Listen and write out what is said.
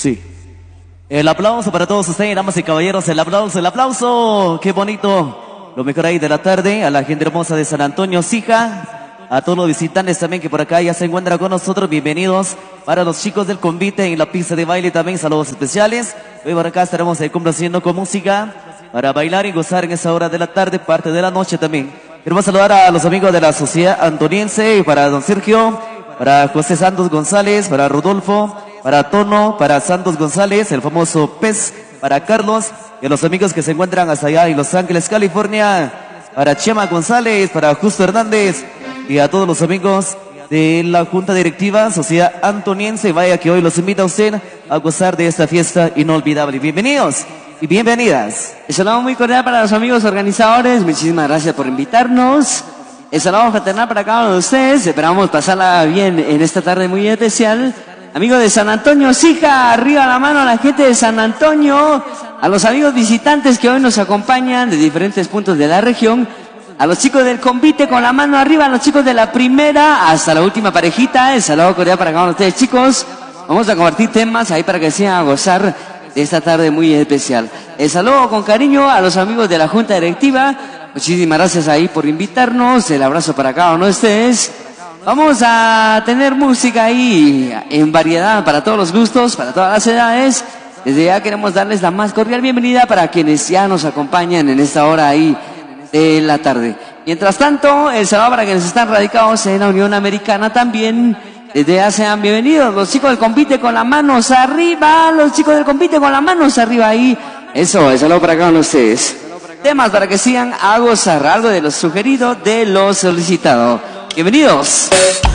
Sí. El aplauso para todos ustedes, damas y caballeros, el aplauso, qué bonito. Lo mejor ahí de la tarde, a la gente hermosa de San Antonio, Sija, a todos los visitantes también que por acá ya se encuentran con nosotros, bienvenidos. Para los chicos del convite en la pista de baile también, saludos especiales. Hoy por acá estaremos complaciendo con música para bailar y gozar en esa hora de la tarde, parte de la noche también. Queremos saludar a los amigos de la Sociedad Antoniense, para don Sergio, para José Santos González, para Rodolfo, para Tono, para Santos González, el famoso Pez, para Carlos, y a los amigos que se encuentran hasta allá en Los Ángeles, California, para Chema González, para Justo Hernández, y a todos los amigos de la Junta Directiva, Sociedad Antoniense. Vaya que hoy los invita a usted a gozar de esta fiesta inolvidable. Bienvenidos y bienvenidas. El saludo muy cordial para los amigos organizadores, muchísimas gracias por invitarnos. El saludo fraternal para cada uno de ustedes, esperamos pasarla bien en esta tarde muy especial. Amigos de San Antonio, Sija, arriba la mano a la gente de San Antonio, a los amigos visitantes que hoy nos acompañan de diferentes puntos de la región, a los chicos del convite con la mano arriba, a los chicos de la primera hasta la última parejita, el saludo cordial para cada uno de ustedes, chicos. Vamos a compartir temas ahí para que sigan a gozar de esta tarde muy especial. El saludo con cariño a los amigos de la Junta Directiva, muchísimas gracias ahí por invitarnos, el abrazo para cada uno de ustedes. Vamos a tener música ahí en variedad para todos los gustos, para todas las edades. Desde ya queremos darles la más cordial bienvenida para quienes ya nos acompañan en esta hora ahí de la tarde. Mientras tanto, el saludo para quienes están radicados en la Unión Americana también. Desde ya sean bienvenidos. Los chicos del convite con las manos arriba, los chicos del convite con las manos arriba ahí. Eso, el saludo para cada uno de ustedes. Temas para que sigan a gozar, algo de lo sugerido, de lo solicitado. Bienvenidos.